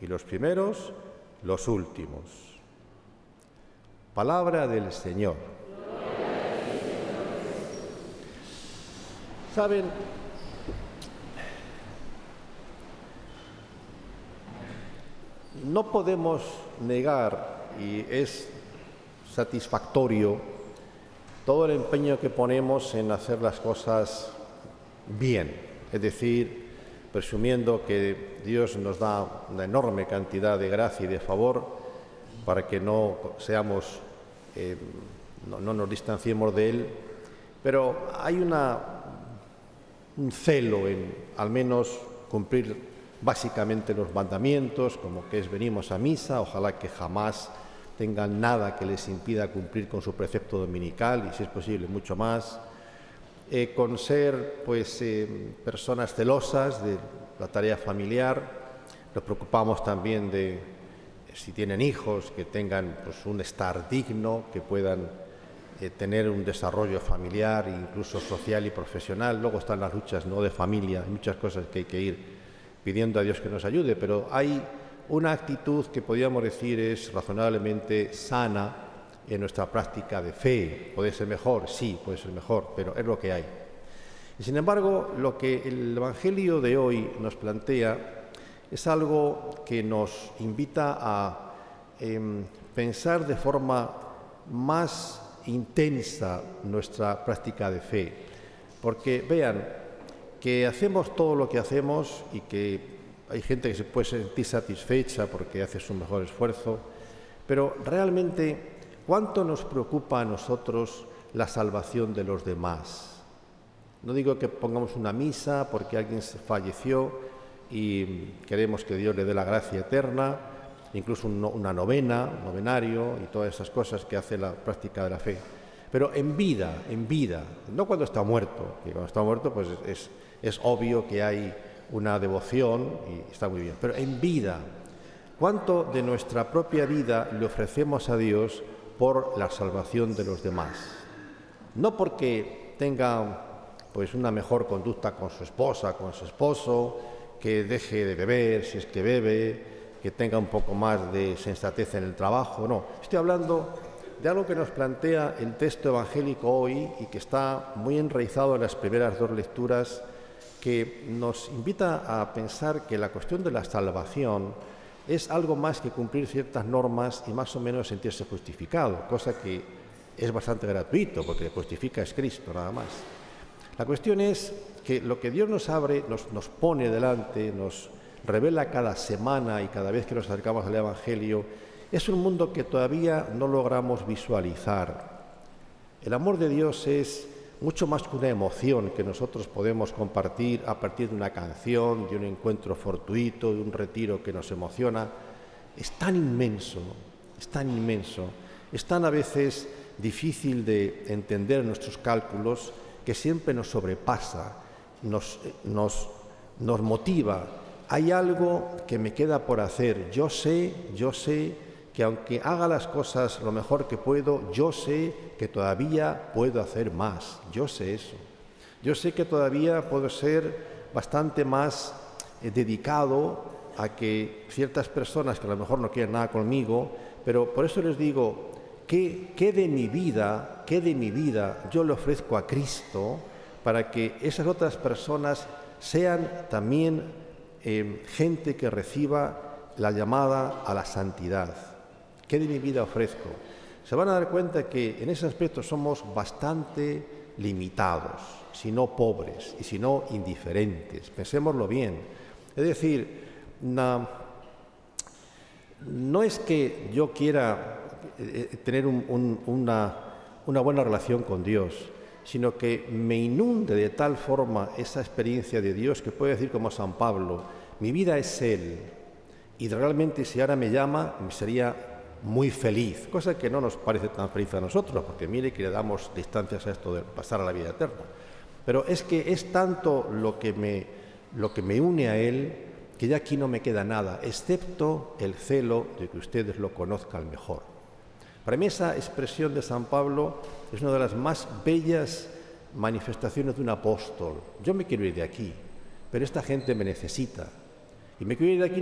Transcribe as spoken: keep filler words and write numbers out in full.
y los primeros los últimos. Palabra del Señor. ¿Saben? No podemos negar, y es satisfactorio, todo el empeño que ponemos en hacer las cosas bien, es decir, presumiendo que Dios nos da una enorme cantidad de gracia y de favor para que no seamos, eh, no, no nos distanciemos de Él, pero hay una, un celo en al menos cumplir básicamente los mandamientos, como que es venimos a misa, ojalá que jamás tengan nada que les impida cumplir con su precepto dominical y, si es posible, mucho más. Eh, con ser pues, eh, personas celosas de la tarea familiar, nos preocupamos también de, si tienen hijos, que tengan pues, un estar digno, que puedan eh, tener un desarrollo familiar, incluso social y profesional. Luego están las luchas, ¿no?, de familia, hay muchas cosas que hay que ir pidiendo a Dios que nos ayude, pero hay una actitud que podríamos decir es razonablemente sana en nuestra práctica de fe. ¿Puede ser mejor? Sí, puede ser mejor, pero es lo que hay. Y sin embargo, lo que el Evangelio de hoy nos plantea es algo que nos invita a eh, pensar de forma más intensa nuestra práctica de fe. Porque, vean, que hacemos todo lo que hacemos y que hay gente que se puede sentir satisfecha porque hace su mejor esfuerzo, pero realmente, ¿cuánto nos preocupa a nosotros la salvación de los demás? No digo que pongamos una misa porque alguien falleció y queremos que Dios le dé la gracia eterna, incluso una novena, un novenario y todas esas cosas que hace la práctica de la fe. Pero en vida, en vida, no cuando está muerto, que cuando está muerto pues es, es obvio que hay una devoción y está muy bien, pero en vida, ¿cuánto de nuestra propia vida le ofrecemos a Dios por la salvación de los demás? No porque tenga pues una mejor conducta con su esposa, con su esposo, que deje de beber si es que bebe, que tenga un poco más de sensatez en el trabajo, no, estoy hablando de algo que nos plantea el texto evangélico hoy y que está muy enraizado en las primeras dos lecturas, que nos invita a pensar que la cuestión de la salvación es algo más que cumplir ciertas normas y más o menos sentirse justificado, cosa que es bastante gratuito porque justifica es Cristo nada más. La cuestión es que lo que Dios nos abre, nos, nos pone delante, nos revela cada semana y cada vez que nos acercamos al Evangelio, es un mundo que todavía no logramos visualizar. El amor de Dios es mucho más que una emoción que nosotros podemos compartir a partir de una canción, de un encuentro fortuito, de un retiro que nos emociona. Es tan inmenso, es tan inmenso, es tan a veces difícil de entender en nuestros cálculos que siempre nos sobrepasa, nos, nos, nos motiva. Hay algo que me queda por hacer. Yo sé, yo sé que aunque haga las cosas lo mejor que puedo, yo sé que todavía puedo hacer más. Yo sé eso. Yo sé que todavía puedo ser bastante más eh, dedicado a que ciertas personas que a lo mejor no quieren nada conmigo, pero por eso les digo, ¿qué, qué de mi vida, qué de mi vida yo le ofrezco a Cristo para que esas otras personas sean también eh, gente que reciba la llamada a la santidad? ¿Qué de mi vida ofrezco? Se van a dar cuenta que en ese aspecto somos bastante limitados, si no pobres y si no indiferentes. Pensémoslo bien. Es decir, na, no es que yo quiera eh, tener un, un, una, una buena relación con Dios, sino que me inunde de tal forma esa experiencia de Dios que puedo decir como San Pablo, mi vida es Él y realmente si ahora me llama sería muy feliz, cosa que no nos parece tan feliz a nosotros, porque mire que le damos distancias a esto de pasar a la vida eterna. Pero es que es tanto lo que me, lo que me une a Él, que ya aquí no me queda nada, excepto el celo de que ustedes lo conozcan mejor. Para mí esa expresión de San Pablo es una de las más bellas manifestaciones de un apóstol. Yo me quiero ir de aquí, pero esta gente me necesita. Y me quiero ir de aquí